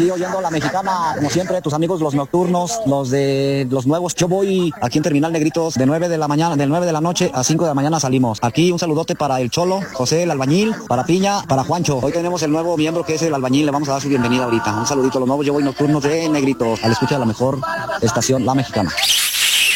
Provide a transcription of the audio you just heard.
Y oyendo la mexicana, como siempre, tus amigos los nocturnos, los de los nuevos. Yo voy aquí en Terminal Negritos de 9 de la mañana, de 9 de la noche a 5 de la mañana salimos. Aquí un saludote para el Cholo, José el albañil, para Piña, para Juancho. Hoy tenemos el nuevo miembro que es el albañil, le vamos a dar su bienvenida ahorita. Un saludito a los nuevos, yo voy nocturnos de Negritos, al escucha de la mejor estación, La Mexicana.